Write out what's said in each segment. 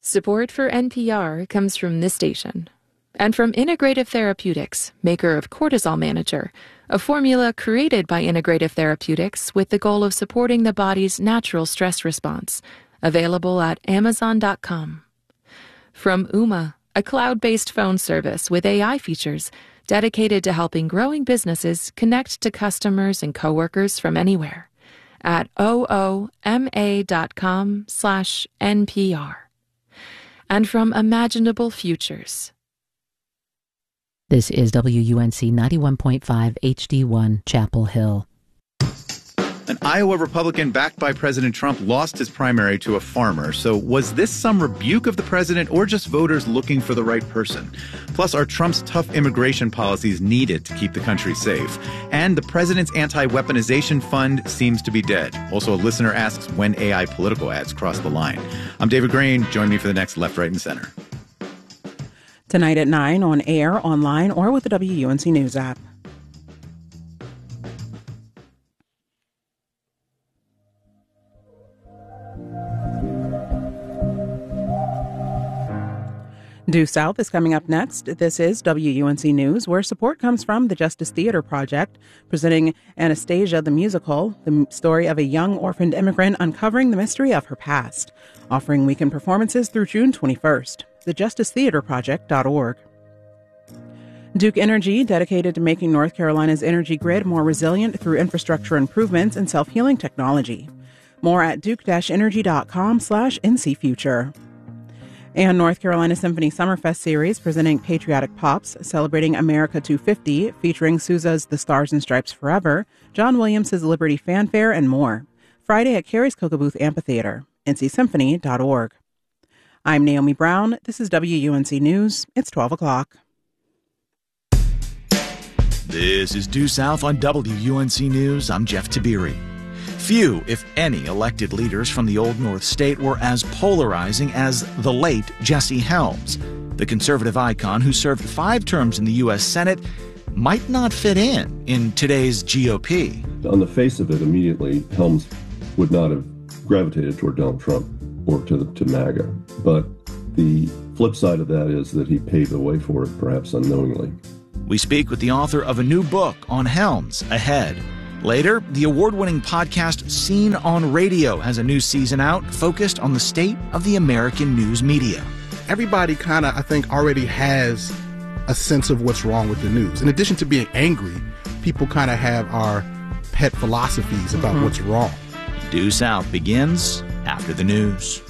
Support for NPR comes from this station and from Integrative Therapeutics, maker of Cortisol Manager, a formula created by Integrative Therapeutics with the goal of supporting the body's natural stress response, available at Amazon.com. From Ooma, a cloud-based phone service with AI features dedicated to helping growing businesses connect to customers and coworkers from anywhere at ooma.com/NPR. And from Imaginable Futures. This is WUNC 91.5 HD1 Chapel Hill. An Iowa Republican backed by President Trump lost his primary to a farmer. So was this some rebuke of the president or just voters looking for the right person? Plus, are Trump's tough immigration policies needed to keep the country safe? And the president's anti-weaponization fund seems to be dead. Also, a listener asks when AI political ads cross the line. I'm David Grain. Join me for the next Left, Right, and Center. Tonight at 9 on air, online, or with the WUNC News app. Due South is coming up next. This is WUNC News, where support comes from the Justice Theater Project, presenting Anastasia the Musical, the story of a young orphaned immigrant uncovering the mystery of her past, offering weekend performances through June 21st. TheJusticeTheaterProject.org. Duke Energy, dedicated to making North Carolina's energy grid more resilient through infrastructure improvements and self-healing technology. More at duke-energy.com/NCFuture. And North Carolina Symphony Summerfest series presenting Patriotic Pops, celebrating America 250, featuring Sousa's The Stars and Stripes Forever, John Williams' Liberty Fanfare, and more. Friday at Carey's Kokobuth Amphitheater, ncsymphony.org. I'm Naomi Brown. This is WUNC News. It's 12 o'clock. This is Due South on WUNC News. I'm Jeff Tabiri. Few, if any, elected leaders from the Old North State were as polarizing as the late Jesse Helms. The conservative icon, who served 5 terms in the U.S. Senate, might not fit in today's GOP. On the face of it, immediately, Helms would not have gravitated toward Donald Trump or to MAGA. But the flip side of that is that he paved the way for it, perhaps unknowingly. We speak with the author of a new book on Helms ahead. Later, the award-winning podcast Scene on Radio has a new season out focused on the state of the American news media. Everybody kind of, I think, already has a sense of what's wrong with the news. In addition to being angry, people kind of have our pet philosophies about what's wrong. Due South begins after the news.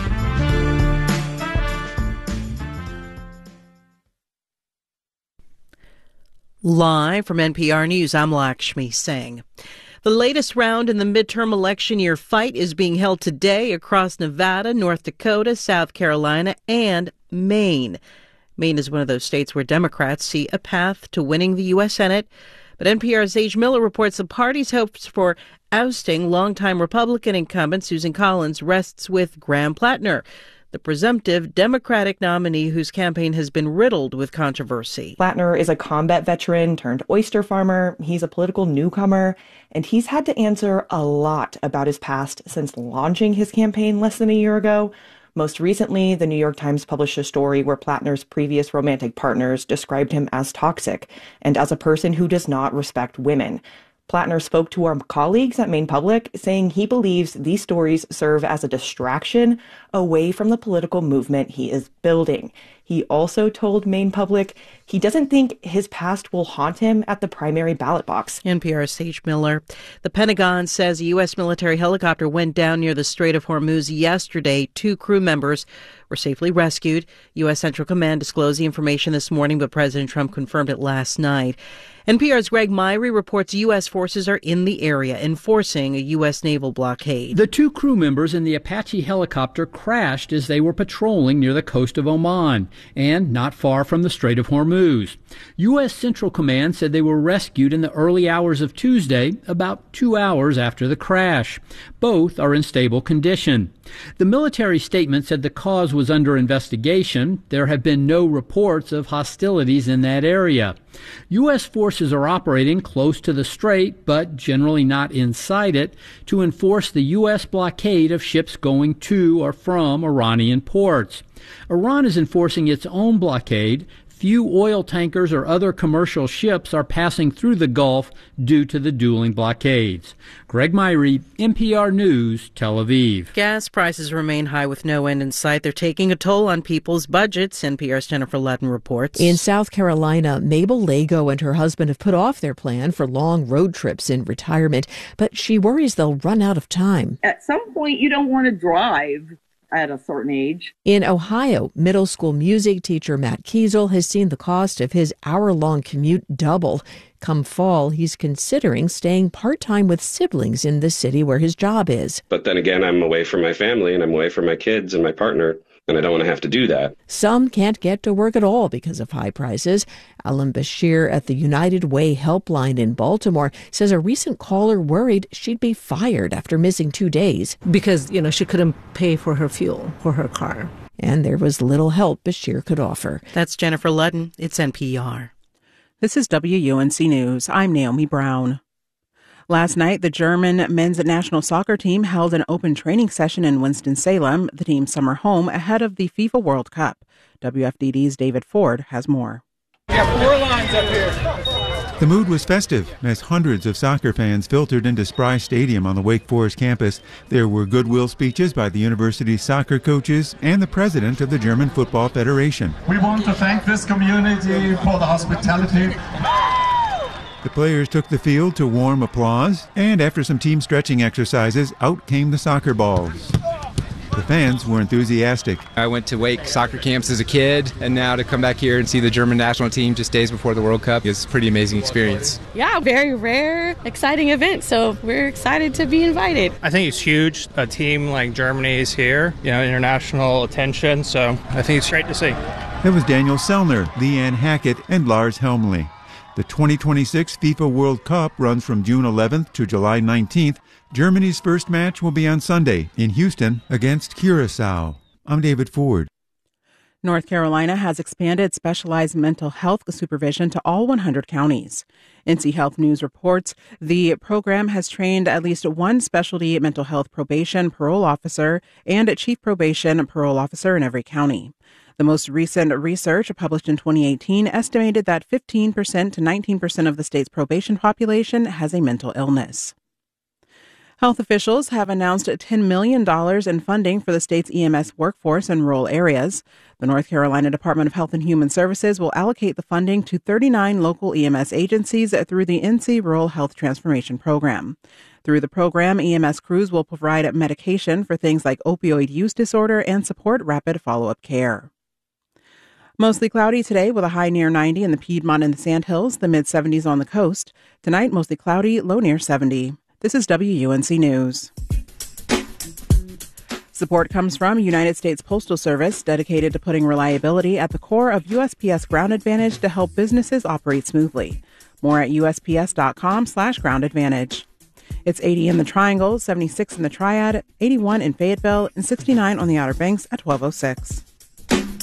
Live from NPR News, I'm Lakshmi Singh. The latest round in the midterm election year fight is being held today across Nevada, North Dakota, South Carolina, and Maine. Maine is one of those states where Democrats see a path to winning the U.S. Senate. But NPR's Sage Miller reports the party's hopes for ousting longtime Republican incumbent Susan Collins rests with Graham Plattner, the presumptive Democratic nominee whose campaign has been riddled with controversy. Plattner is a combat veteran turned oyster farmer. He's a political newcomer, and he's had to answer a lot about his past since launching his campaign less than a year ago. Most recently, the New York Times published a story where Plattner's previous romantic partners described him as toxic and as a person who does not respect women. Plattner spoke to our colleagues at Maine Public, saying he believes these stories serve as a distraction away from the political movement he is building. He also told Maine Public he doesn't think his past will haunt him at the primary ballot box. NPR's Sage Miller. The Pentagon says a U.S. military helicopter went down near the Strait of Hormuz yesterday. 2 crew members were safely rescued. U.S. Central Command disclosed the information this morning, but President Trump confirmed it last night. NPR's Greg Myrie reports U.S. forces are in the area enforcing a U.S. naval blockade. The 2 crew members in the Apache helicopter crashed as they were patrolling near the coast of Oman and not far from the Strait of Hormuz. U.S. Central Command said they were rescued in the early hours of Tuesday, about 2 hours after the crash. Both are in stable condition. The military statement said the cause was under investigation. There have been no reports of hostilities in that area. U.S. forces are operating close to the strait, but generally not inside it, to enforce the U.S. blockade of ships going to or from Iranian ports. Iran is enforcing its own blockade. Few oil tankers or other commercial ships are passing through the Gulf due to the dueling blockades. Greg Myrie, NPR News, Tel Aviv. Gas prices remain high with no end in sight. They're taking a toll on people's budgets, NPR's Jennifer Ludden reports. In South Carolina, Mabel Lago and her husband have put off their plan for long road trips in retirement, but she worries they'll run out of time. At some point, you don't want to drive at a certain age. In Ohio, middle school music teacher Matt Kiesel has seen the cost of his hour-long commute double. Come fall, he's considering staying part-time with siblings in the city where his job is. But then again, I'm away from my family and I'm away from my kids and my partner, and I don't want to have to do that. Some can't get to work at all because of high prices. Alan Bashir at the United Way Helpline in Baltimore says a recent caller worried she'd be fired after missing 2 days. Because, she couldn't pay for her fuel for her car. And there was little help Bashir could offer. That's Jennifer Ludden. It's NPR. This is WUNC News. I'm Naomi Brown. Last night, the German men's national soccer team held an open training session in Winston-Salem, the team's summer home, ahead of the FIFA World Cup. WFDD's David Ford has more. We have 4 lines up here. The mood was festive as hundreds of soccer fans filtered into Spry Stadium on the Wake Forest campus. There were goodwill speeches by the university's soccer coaches and the president of the German Football Federation. We want to thank this community for the hospitality. The players took the field to warm applause, and after some team stretching exercises, out came the soccer balls. The fans were enthusiastic. I went to Wake soccer camps as a kid, and now to come back here and see the German national team just days before the World Cup is a pretty amazing experience. Yeah, very rare, exciting event, so we're excited to be invited. I think it's huge. A team like Germany is here, international attention, so I think it's great to see. That was Daniel Sellner, Leanne Hackett, and Lars Helmli. The 2026 FIFA World Cup runs from June 11th to July 19th. Germany's first match will be on Sunday in Houston against Curaçao. I'm David Ford. North Carolina has expanded specialized mental health supervision to all 100 counties. NC Health News reports the program has trained at least one specialty mental health probation parole officer and a chief probation parole officer in every county. The most recent research, published in 2018, estimated that 15% to 19% of the state's probation population has a mental illness. Health officials have announced $10 million in funding for the state's EMS workforce in rural areas. The North Carolina Department of Health and Human Services will allocate the funding to 39 local EMS agencies through the NC Rural Health Transformation Program. Through the program, EMS crews will provide medication for things like opioid use disorder and support rapid follow-up care. Mostly cloudy today with a high near 90 in the Piedmont and the Sandhills, the mid-70s on the coast. Tonight, mostly cloudy, low near 70. This is WUNC News. Support comes from United States Postal Service, dedicated to putting reliability at the core of USPS Ground Advantage to help businesses operate smoothly. More at USPS.com/Ground Advantage. It's 80 in the Triangle, 76 in the Triad, 81 in Fayetteville, and 69 on the Outer Banks at 1206.